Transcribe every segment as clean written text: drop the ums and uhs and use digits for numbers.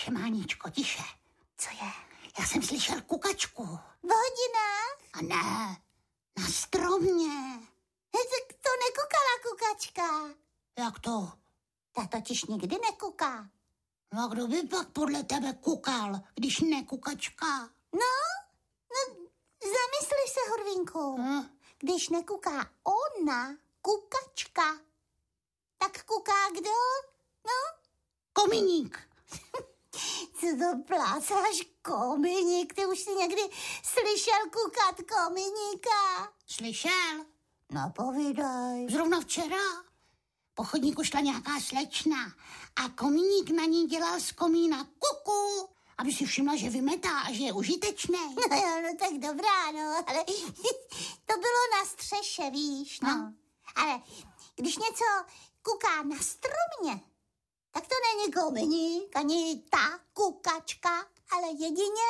Tiše, Máničko, tiše. Co je? Já jsem slyšel kukačku. V hodinách? A ne, na stromě. Tak to nekukala kukačka. Jak to? Ta totiž nikdy nekuká. No a kdo by pak podle tebe kukal, když ne kukačka? No, zamysli se, Hurvínku. Když nekuká ona, kukačka, tak kuká kdo? No? Kominík. Co to plácáš, kominík? Ty už jsi někdy slyšel kukat kominíka? Slyšel? No, povídej. Zrovna včera po chodníku šla nějaká slečna a kominík na ní dělal z komína kuku, aby si všimla, že vymetá a že je užitečný. No tak dobrá, no, ale to bylo na střeše, víš, no. Ale když něco kuká na stromě, tak to není kominík, ani ta kukačka, ale jedině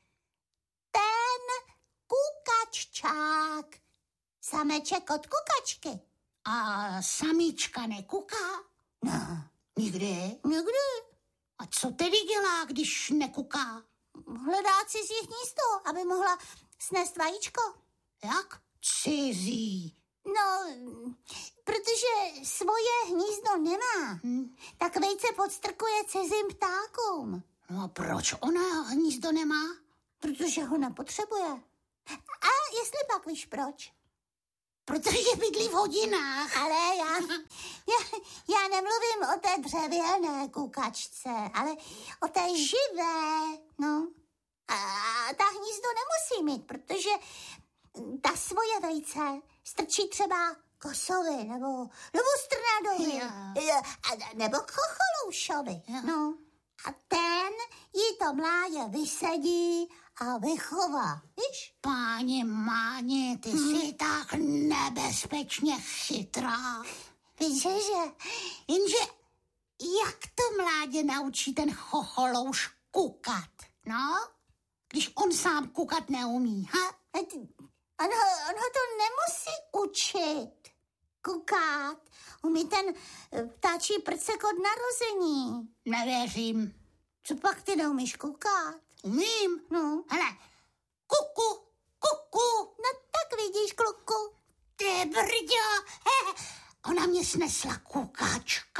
ten kukaččák. Sameček od kukačky. A samička nekuká? No. Nikdy? Nikdy. A co tedy dělá, když nekuká? Hledá cizí hnízdo, aby mohla snést vajíčko. Jak? Cizí. No, protože svoje hnízdo nemá, tak vejce podstrkuje cizím ptákům. No a proč ona hnízdo nemá? Protože ho nepotřebuje. A jestli pak víš proč? Protože bydlí v hodinách. Ale já nemluvím o té dřevěné kukačce, ale o té živé, no. A ta hnízdo nemusí mít, protože ta svoje vejce strčí třeba kosovi, nebo strnadovi, nebo chocholoušovi, no. A ten jí to mládě vysedí a vychová, víš? Páně Máně, ty jsi tak nebezpečně chytrá. Víš, že? Jenže jak to mládě naučí ten chocholouš kukat, no? Když on sám kukat neumí, ha? On ho to nemusí učit. Kukat. Umí ten ptáčí prcek od narození. Nevěřím. Co pak ty neumíš kukat? Umím. No. Hele, kuku. No tak vidíš, kluku. Ty brďo, ona mě snesla kukačka.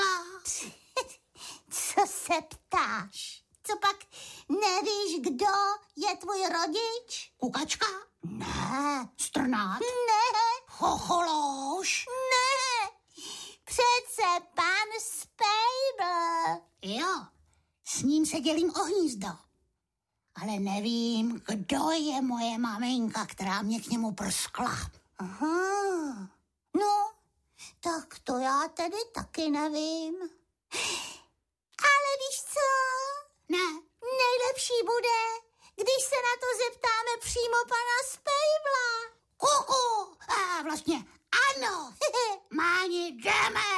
Co se ptáš? Co pak nevíš, kdo je tvůj rodič? Kukačka? Ne. Strnát? Ne. Chocholouš? Ne. Přece pan Spejbl. Jo, s ním se dělím o hnízdo. Ale nevím, kdo je moje maminka, která mě k němu prskla. Aha. No, tak to já tedy taky nevím. Ale víš co? Ne. Nejlepší bude, když se na to zeptáme přímo pana Spejbla. Kuku. A vlastně ano. Máni, jdeme.